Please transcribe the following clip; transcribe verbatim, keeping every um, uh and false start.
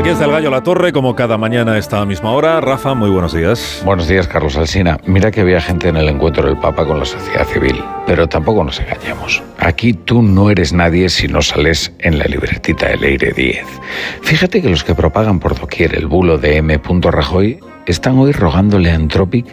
Aquí está el Gallo La Torre, como cada mañana a esta misma hora. Rafa, muy buenos días. Buenos días, Carlos Alsina. Mira que había gente en el encuentro del Papa con la sociedad civil, pero tampoco nos engañemos. Aquí tú no eres nadie si no sales en la libretita de Leire diez. Fíjate que los que propagan por doquier el bulo de M. Rajoy están hoy rogándole a Anthropic